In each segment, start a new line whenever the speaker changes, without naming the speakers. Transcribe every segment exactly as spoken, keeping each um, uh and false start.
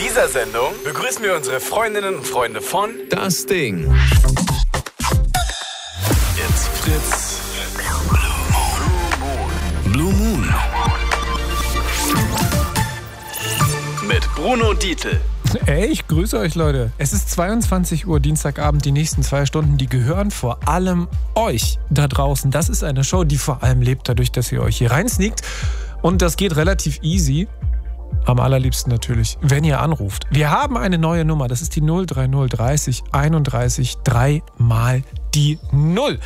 dieser Sendung begrüßen wir unsere Freundinnen und Freunde von
Das Ding.
Jetzt Fritz.
Blue Moon.
Mit Bruno Dietl.
Ey, ich grüße euch, Leute. Es ist zweiundzwanzig Uhr Dienstagabend. Die nächsten zwei Stunden, die gehören vor allem euch da draußen. Das ist eine Show, die vor allem lebt dadurch, dass ihr euch hier reinsneakt. Und das geht relativ easy. Am allerliebsten natürlich, wenn ihr anruft. Wir haben eine neue Nummer. Das ist die null drei null dreißig einunddreißig drei mal die null.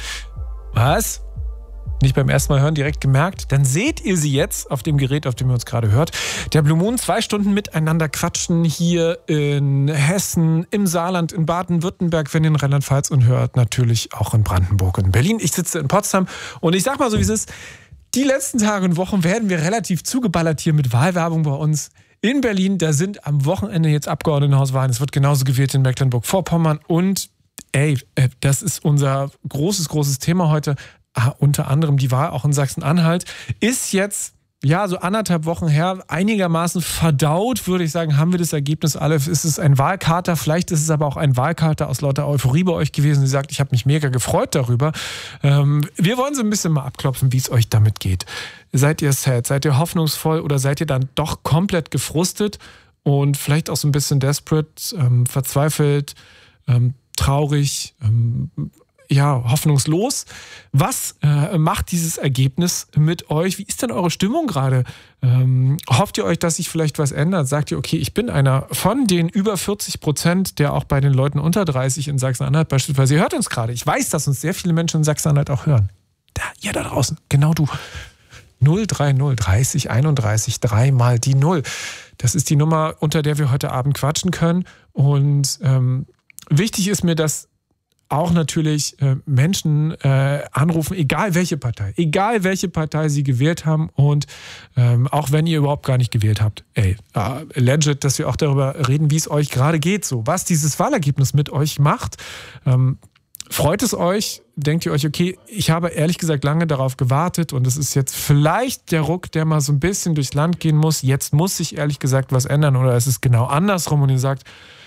Was? Nicht beim ersten Mal hören direkt gemerkt, dann seht ihr sie jetzt auf dem Gerät, auf dem ihr uns gerade hört. Der Blue Moon, zwei Stunden miteinander quatschen hier in Hessen, im Saarland, in Baden-Württemberg, wenn ihr in Rheinland-Pfalz und hört, natürlich auch in Brandenburg und in Berlin. Ich sitze in Potsdam und ich sag mal so, wie es ist, die letzten Tage und Wochen werden wir relativ zugeballert hier mit Wahlwerbung bei uns. In Berlin, da sind am Wochenende jetzt Abgeordnetenhauswahlen. Es wird genauso gewählt in Mecklenburg-Vorpommern und ey, das ist unser großes, großes Thema heute. Ah, unter anderem die Wahl auch in Sachsen-Anhalt, ist jetzt, ja, so anderthalb Wochen her, einigermaßen verdaut, würde ich sagen, haben wir das Ergebnis alle. Ist es ein Wahlkater, vielleicht ist es aber auch ein Wahlkater aus lauter Euphorie bei euch gewesen, die sagt, ich habe mich mega gefreut darüber. Ähm, wir wollen so ein bisschen mal abklopfen, wie es euch damit geht. Seid ihr sad, seid ihr hoffnungsvoll oder seid ihr dann doch komplett gefrustet und vielleicht auch so ein bisschen desperate, ähm, verzweifelt, ähm, traurig, ähm, ja, hoffnungslos. Was äh, macht dieses Ergebnis mit euch? Wie ist denn eure Stimmung gerade? Ähm, hofft ihr euch, dass sich vielleicht was ändert? Sagt ihr, okay, ich bin einer von den über vierzig Prozent, der auch bei den Leuten unter dreißig in Sachsen-Anhalt beispielsweise, ihr hört uns gerade. Ich weiß, dass uns sehr viele Menschen in Sachsen-Anhalt auch hören. Da, ihr da draußen, genau du. null drei null dreißig einunddreißig drei mal die null. Das ist die Nummer, unter der wir heute Abend quatschen können. Und ähm, wichtig ist mir, dass auch natürlich äh, Menschen äh, anrufen, egal welche Partei, egal welche Partei sie gewählt haben und ähm, auch wenn ihr überhaupt gar nicht gewählt habt, ey, äh, legit, dass wir auch darüber reden, wie es euch gerade geht, so, was dieses Wahlergebnis mit euch macht. Ähm, freut es euch? Denkt ihr euch, okay, ich habe ehrlich gesagt lange darauf gewartet und es ist jetzt vielleicht der Ruck, der mal so ein bisschen durchs Land gehen muss, jetzt muss sich ehrlich gesagt was ändern oder es ist genau andersrum und ihr sagt,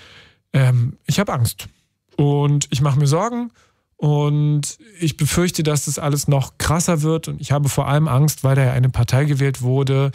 ähm, ich habe Angst. Und ich mache mir Sorgen und ich befürchte, dass das alles noch krasser wird. Und ich habe vor allem Angst, weil da ja eine Partei gewählt wurde,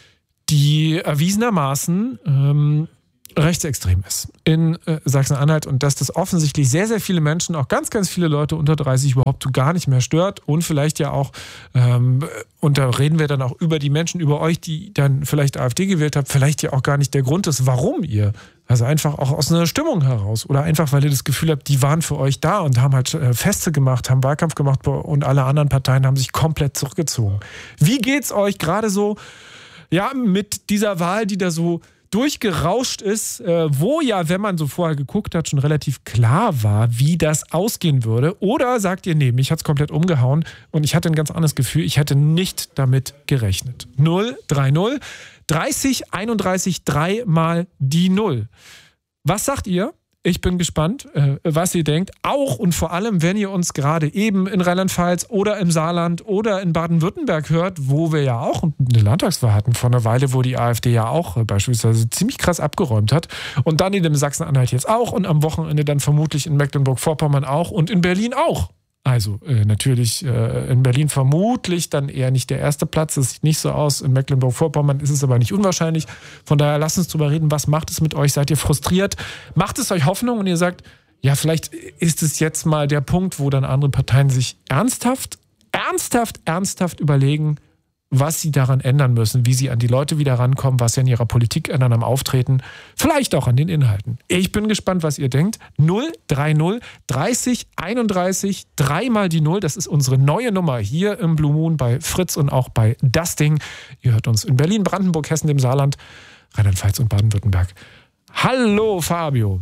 die erwiesenermaßen ähm, rechtsextrem ist in äh, Sachsen-Anhalt. Und dass das offensichtlich sehr, sehr viele Menschen, auch ganz, ganz viele Leute unter dreißig überhaupt so gar nicht mehr stört. Und vielleicht ja auch, ähm, und da reden wir dann auch über die Menschen, über euch, die dann vielleicht AfD gewählt habt, vielleicht ja auch gar nicht der Grund ist, warum ihr. Also einfach auch aus einer Stimmung heraus oder einfach, weil ihr das Gefühl habt, die waren für euch da und haben halt Feste gemacht, haben Wahlkampf gemacht und alle anderen Parteien haben sich komplett zurückgezogen. Wie geht's euch gerade so, ja, mit dieser Wahl, die da so durchgerauscht ist, wo ja, wenn man so vorher geguckt hat, schon relativ klar war, wie das ausgehen würde? Oder sagt ihr, nee, mich hat's komplett umgehauen und ich hatte ein ganz anderes Gefühl, ich hätte nicht damit gerechnet. null drei null dreißig einunddreißig drei mal die null. Was sagt ihr? Ich bin gespannt, was ihr denkt. Auch und vor allem, wenn ihr uns gerade eben in Rheinland-Pfalz oder im Saarland oder in Baden-Württemberg hört, wo wir ja auch eine Landtagswahl hatten vor einer Weile, wo die AfD ja auch beispielsweise ziemlich krass abgeräumt hat. Und dann in dem Sachsen-Anhalt jetzt auch und am Wochenende dann vermutlich in Mecklenburg-Vorpommern auch und in Berlin auch. Also äh, natürlich äh, in Berlin vermutlich dann eher nicht der erste Platz. Das sieht nicht so aus. In Mecklenburg-Vorpommern ist es aber nicht unwahrscheinlich. Von daher lasst uns drüber reden. Was macht es mit euch? Seid ihr frustriert? Macht es euch Hoffnung? Und ihr sagt, ja, vielleicht ist es jetzt mal der Punkt, wo dann andere Parteien sich ernsthaft, ernsthaft, ernsthaft überlegen, was sie daran ändern müssen, wie sie an die Leute wieder rankommen, was sie an ihrer Politik ändern, am Auftreten, vielleicht auch an den Inhalten. Ich bin gespannt, was ihr denkt. null drei null dreißig einunddreißig drei mal die null, das ist unsere neue Nummer hier im Blue Moon bei Fritz und auch bei Das Ding. Ihr hört uns in Berlin, Brandenburg, Hessen, dem Saarland, Rheinland-Pfalz und Baden-Württemberg. Hallo Fabio.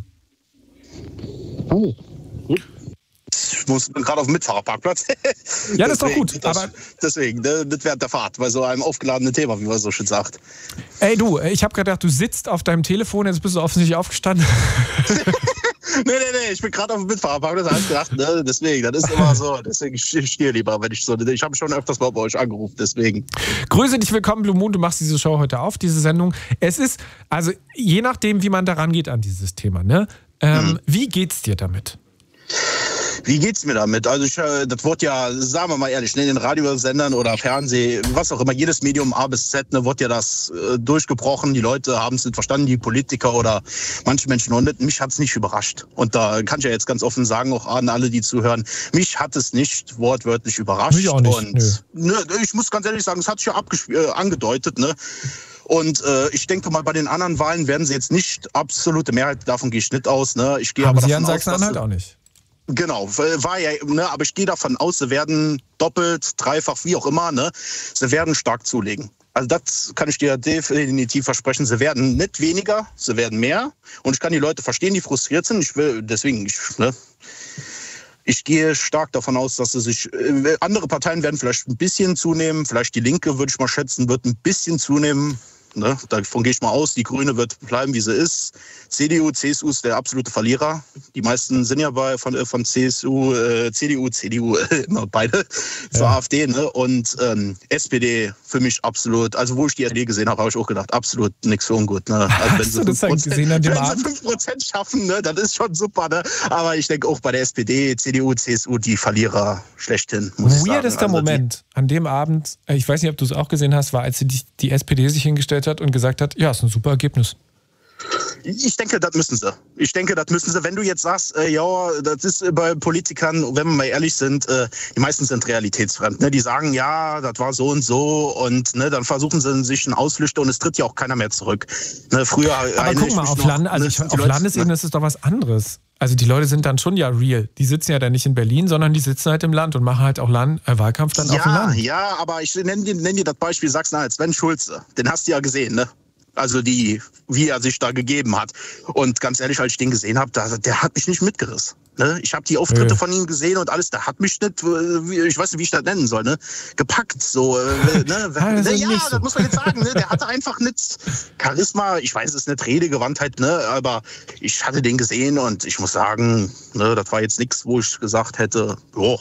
Oh. Ich muss gerade auf dem Mitfahrerparkplatz.
Ja, das ist doch gut.
Das,
aber
deswegen, das während der Fahrt, bei so einem aufgeladenen Thema, wie man so schön sagt.
Ey du, ich habe gedacht, du sitzt auf deinem Telefon, jetzt bist du offensichtlich aufgestanden.
nee, nee, ich bin gerade auf dem Mitfahrerpark, das heißt gedacht, ne? Deswegen, das ist immer so, deswegen ich stehe lieber, wenn ich so, ich habe schon öfters mal bei euch angerufen, deswegen.
Grüße dich, willkommen Blue Moon, du machst diese Show heute auf, diese Sendung. Es ist, also je nachdem, wie man da rangeht an dieses Thema, ne? Ähm, mhm. Wie geht's dir damit?
Wie geht's mir damit? Also ich, das wird ja, sagen wir mal ehrlich, in den Radiosendern oder Fernsehen, was auch immer, jedes Medium A bis Z, ne, wird ja das äh, durchgebrochen. Die Leute haben es nicht verstanden, die Politiker oder manche Menschen noch nicht. Mich hat's nicht überrascht. Und da kann ich ja jetzt ganz offen sagen, auch an alle, die zuhören, mich hat es nicht wortwörtlich überrascht.
Mich auch nicht,
und ne, ich muss ganz ehrlich sagen, es hat sich ja abgesp- äh, angedeutet, ne? Und äh, ich denke mal, bei den anderen Wahlen werden sie jetzt nicht absolute Mehrheit, davon gehe ich nicht aus. Ne? Ich gehe
Haben
aber
sie
davon
an
aus,
Sachsen-Anhalt
dass,
auch nicht.
Genau, war ja, ne, aber ich gehe davon aus, sie werden doppelt, dreifach, wie auch immer, ne, sie werden stark zulegen. Also das kann ich dir definitiv versprechen. Sie werden nicht weniger, sie werden mehr. Und ich kann die Leute verstehen, die frustriert sind. Ich will, deswegen, ich, ne, ich gehe stark davon aus, dass sie sich, äh, andere Parteien werden vielleicht ein bisschen zunehmen. Vielleicht die Linke, würde ich mal schätzen, wird ein bisschen zunehmen. Ne, davon gehe ich mal aus. Die Grüne wird bleiben, wie sie ist. C D U, C S U ist der absolute Verlierer. Die meisten sind ja bei von, von C S U, äh, C D U, C D U, äh, immer beide zur ja. AfD. Ne? Und ähm, S P D für mich absolut. Also wo ich die S P D gesehen habe, habe ich auch gedacht, absolut nichts für ungut. Ne? Also wenn sie fünf Prozent, gesehen an dem wenn sie fünf Prozent schaffen, ne, das ist schon super. Ne? Aber ich denke auch bei der S P D, C D U, C S U, die Verlierer schlechthin.
Weirdester also Moment an dem Abend, ich weiß nicht, ob du es auch gesehen hast, war, als die, die S P D sich hingestellt hat und gesagt hat, ja, ist ein super Ergebnis.
Ich denke, das müssen sie. Ich denke, das müssen sie. Wenn du jetzt sagst, äh, ja, das ist bei Politikern, wenn wir mal ehrlich sind, äh, die meisten sind realitätsfremd. Ne? Die sagen, ja, das war so und so und ne, dann versuchen sie sich einen Auslüchter und es tritt ja auch keiner mehr zurück. Ne, früher.
Aber guck mal, auf, noch, Land, also ich, auf Leute, Landesebene ne? ist es doch was anderes. Also die Leute sind dann schon ja real. Die sitzen ja dann nicht in Berlin, sondern die sitzen halt im Land und machen halt auch Land, äh, Wahlkampf dann
ja,
auf dem Land.
Ja, aber ich nenne dir, nenn dir das Beispiel Sachsen-Anhalt. Sven Schulze, den hast du ja gesehen, ne? Also die, wie er sich da gegeben hat. Und ganz ehrlich, als ich den gesehen habe, da, der hat mich nicht mitgerissen. Ne? Ich habe die Auftritte ja. von ihm gesehen und alles, der hat mich nicht, ich weiß nicht, wie ich das nennen soll, ne? Gepackt. So, äh, ne?
also
ja,
so.
das muss man jetzt sagen. Ne? Der hatte einfach nicht Charisma, ich weiß es nicht, Redegewandtheit, ne? Aber ich hatte den gesehen und ich muss sagen, ne, das war jetzt nichts, wo ich gesagt hätte, oh.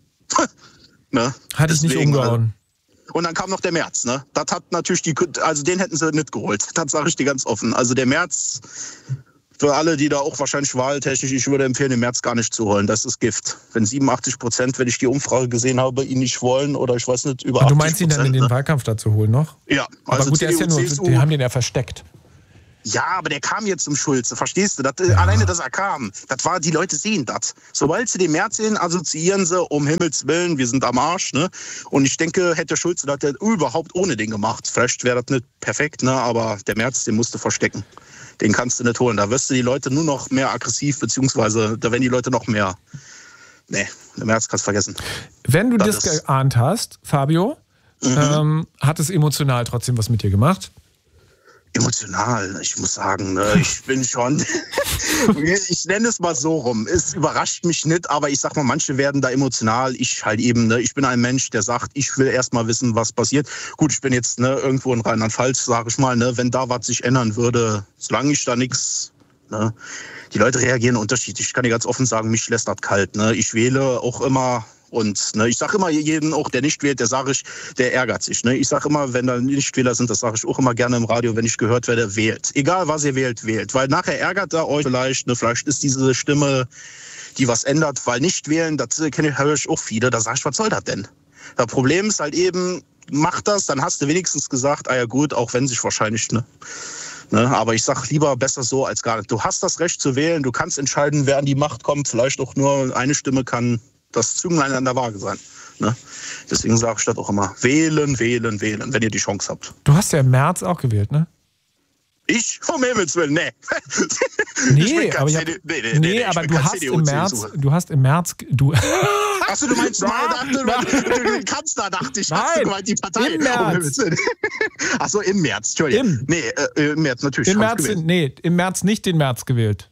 ne?
Hatte ich nicht umgehauen.
Und dann kam noch der Merz, ne? Das hat natürlich die, also den hätten sie nicht geholt. Das sage ich dir ganz offen. Also der Merz, für alle, die da auch wahrscheinlich wahltechnisch, ich würde empfehlen, den Merz gar nicht zu holen. Das ist Gift. Wenn siebenundachtzig Prozent, wenn ich die Umfrage gesehen habe, ihn nicht wollen oder ich weiß nicht, über achtzig Prozent.
Du meinst ihn dann in den ne? Wahlkampf dazu holen noch?
Ja.
Aber also gut, der ist ja nur, C S U, die haben den ja versteckt.
Ja, aber der kam jetzt zum Schulze, verstehst du? Das, ja. Alleine, dass er kam, das war, die Leute sehen das. Sobald sie den Merz sehen, assoziieren sie, um Himmels Willen, wir sind am Arsch, ne? Und ich denke, hätte Schulze das überhaupt ohne den gemacht. Vielleicht wäre das nicht perfekt, ne? Aber der Merz, den musst du verstecken. Den kannst du nicht holen. Da wirst du die Leute nur noch mehr aggressiv, beziehungsweise da werden die Leute noch mehr. Nee, der Merz kannst du vergessen.
Wenn du das, das geahnt hast, Fabio, mhm. ähm, hat es emotional trotzdem was mit dir gemacht?
Emotional, ich muss sagen, ne, ich bin schon, ich nenne es mal so rum, es überrascht mich nicht, aber ich sag mal, manche werden da emotional, ich halt eben, ne, ich bin ein Mensch, der sagt, ich will erst mal wissen, was passiert. Gut, ich bin jetzt ne, irgendwo in Rheinland-Pfalz, sage ich mal, ne, wenn da was sich ändern würde, solange ich da nichts, ne, die Leute reagieren unterschiedlich, ich kann dir ganz offen sagen, mich lässt das kalt, ne, ich wähle auch immer. Und ne, ich sage immer jeden, auch der nicht wählt, der sage ich, der ärgert sich. Ne? Ich sage immer, wenn da Nichtwähler sind, das sage ich auch immer gerne im Radio, wenn ich gehört werde, wählt. Egal, was ihr wählt, wählt. Weil nachher ärgert er euch vielleicht. Ne? Vielleicht ist diese Stimme, die was ändert, weil nicht wählen, das kenne ich, höre ich auch viele. Da sage ich, was soll das denn? Das Problem ist halt eben, mach das, dann hast du wenigstens gesagt, ah ja gut, auch wenn sich wahrscheinlich, ne? Ne, aber ich sag lieber besser so als gar nicht. Du hast das Recht zu wählen, du kannst entscheiden, wer an die Macht kommt. Vielleicht auch nur eine Stimme kann das Zünglein an der Waage sein. Ne? Deswegen sage ich das auch immer. Wählen, wählen, wählen, wenn ihr die Chance habt.
Du hast ja im März auch gewählt, ne?
Ich? Um Himmels Willen, nee.
Nee, aber, ich hab, nee, nee, nee, nee, aber du, hast C D U, im März, du hast im März... Du
Achso, du meinst, den Kanzler, dachte ich.
Nein,
hast du gemeint, die Partei?
Im März.
Achso, im März, Entschuldigung. Im, nee, äh, im März natürlich.
Im März, nee, im März nicht den März gewählt.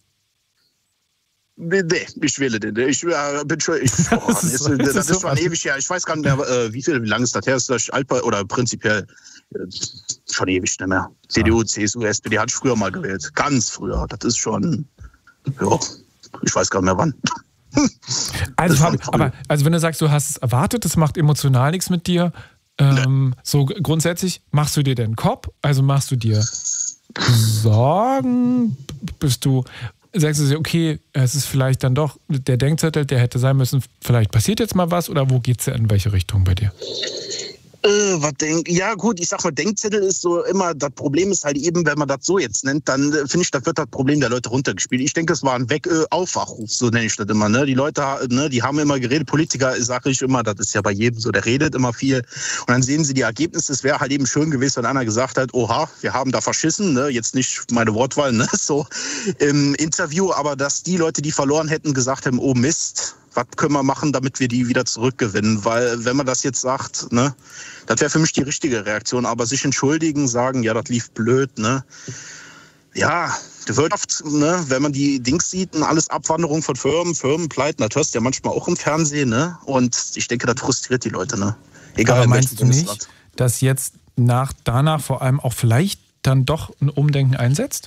Nee, nee, ich wähle den. Ich äh, bin schon. Ich, oh, das ist, das ist, das ist schon ewig her. Ich weiß gar nicht mehr, äh, wie viel, wie lange ist das her? Ist das altbar oder prinzipiell äh, schon ewig nicht mehr. C D U, C S U, S P D hatte ich früher mal gewählt. Ganz früher. Das ist schon. Ja, ich weiß gar nicht mehr wann.
Also, Fabi, aber also wenn du sagst, du hast es erwartet, das macht emotional nichts mit dir. Ähm, nee. So grundsätzlich, machst du dir den Kopf? Also machst du dir Sorgen? Bist du, sagst du dir, okay, es ist vielleicht dann doch der Denkzettel, der hätte sein müssen, vielleicht passiert jetzt mal was, oder wo geht's ja in welche Richtung bei dir?
Äh, was denk, ja gut, ich sag mal, Denkzettel ist so immer, das Problem ist halt eben, wenn man das so jetzt nennt, dann äh, finde ich, das wird das Problem der Leute runtergespielt. Ich denke, es war ein Weg, äh, Aufwachruf, so nenne ich das immer. Ne? Die Leute, ne, die haben immer geredet, Politiker, sage ich immer, das ist ja bei jedem so, der redet immer viel. Und dann sehen sie die Ergebnisse. Es wäre halt eben schön gewesen, wenn einer gesagt hat, oha, wir haben da verschissen, ne? Jetzt nicht meine Wortwahl, ne? So im Interview, aber dass die Leute, die verloren hätten, gesagt haben, oh Mist, was können wir machen, damit wir die wieder zurückgewinnen? Weil wenn man das jetzt sagt, ne, das wäre für mich die richtige Reaktion. Aber sich entschuldigen, sagen, ja, das lief blöd, ne? Ja, die Wirtschaft, ne, wenn man die Dings sieht, alles Abwanderung von Firmen, Firmenpleiten, das hörst du ja manchmal auch im Fernsehen, ne? Und ich denke, das frustriert die Leute, ne? Egal.
Aber meinst du nicht, dass jetzt nach danach vor allem auch vielleicht dann doch ein Umdenken einsetzt?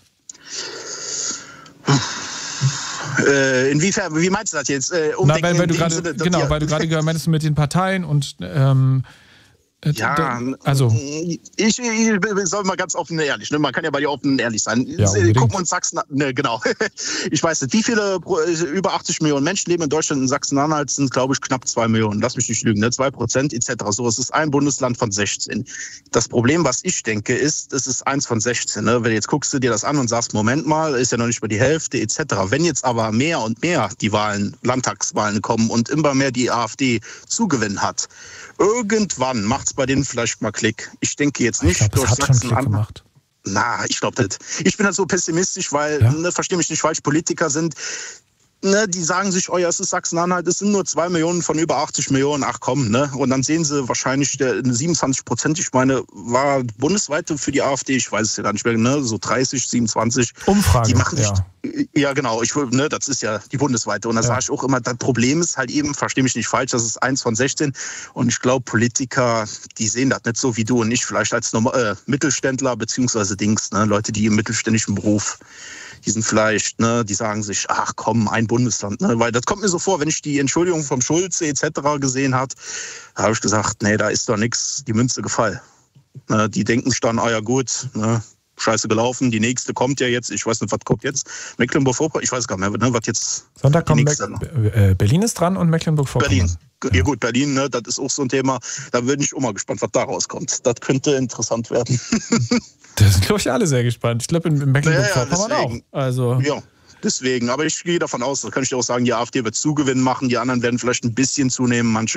Äh, inwiefern, wie meinst du das jetzt? Äh,
Na, weil, weil du grade, Sinne, genau, ja, weil du gerade meintest mit den Parteien und ähm,
ja,
also
ich, ich soll mal ganz offen und ehrlich, ne? Man kann ja bei dir offen und ehrlich sein.
Ja,
gucken wir uns Sachsen, ne, genau. Ich weiß nicht, wie viele, über achtzig Millionen Menschen leben in Deutschland, in Sachsen-Anhalt sind, glaube ich, knapp zwei Millionen. Lass mich nicht lügen, ne? zwei Prozent et cetera. So, es ist ein Bundesland von sechzehn. Das Problem, was ich denke, ist, es ist eins von sechzehn. Ne? Wenn jetzt guckst du dir das an und sagst, Moment mal, ist ja noch nicht mal die Hälfte et cetera. Wenn jetzt aber mehr und mehr die Wahlen, Landtagswahlen kommen und immer mehr die AfD Zugewinn hat, irgendwann macht es bei denen vielleicht mal Klick. Ich denke jetzt nicht
ich glaub,
durch
Sachsen-Anhalt.
Na, ich glaube nicht. Ich bin halt so pessimistisch, weil,
ja?
ne, verstehe mich nicht falsch, Politiker sind, ne, die sagen sich, oh ja, es ist Sachsen-Anhalt, es sind nur zwei Millionen von über achtzig Millionen, ach komm, ne? Und dann sehen sie wahrscheinlich der, siebenundzwanzig Prozent, ich meine, war bundesweit für die AfD, ich weiß es ja gar nicht mehr, ne? So dreißig, siebenundzwanzig.
Umfrage,
die machen sich,
ja.
Ja, genau, ich, ne, das ist ja die bundesweite. Und da ja. sage ich auch immer, das Problem ist halt eben, verstehe mich nicht falsch, das ist eins von sechzehn. Und ich glaube, Politiker, die sehen das nicht so wie du und ich, vielleicht als Normal, äh, Mittelständler beziehungsweise Dings, ne, Leute, die im mittelständischen Beruf, die sind vielleicht, ne, die sagen sich, ach komm, ein Bundesland. Ne, weil das kommt mir so vor, wenn ich die Entschuldigung vom Schulze et cetera gesehen habe, da habe ich gesagt, nee, da ist doch nichts, die Münze gefallen. Ne, die denken sich dann, ah ja gut, ne, scheiße gelaufen, die nächste kommt ja jetzt, ich weiß nicht, was kommt jetzt, Mecklenburg-Vorpommern, ich weiß gar nicht mehr, ne, was jetzt...
Sonntag kommt Me- Berlin ist dran und Mecklenburg-Vorpommern.
Berlin, ja. ja gut, Berlin, ne, das ist auch so ein Thema, da bin ich auch mal gespannt, was da rauskommt. Das könnte interessant werden.
Da sind, glaube ich, alle sehr gespannt. Ich glaube, in Mecklenburg-Vorpommern
ja, ja,
auch. Also
ja, deswegen, aber ich gehe davon aus, da kann ich dir auch sagen, die AfD wird Zugewinn machen, die anderen werden vielleicht ein bisschen zunehmen, manche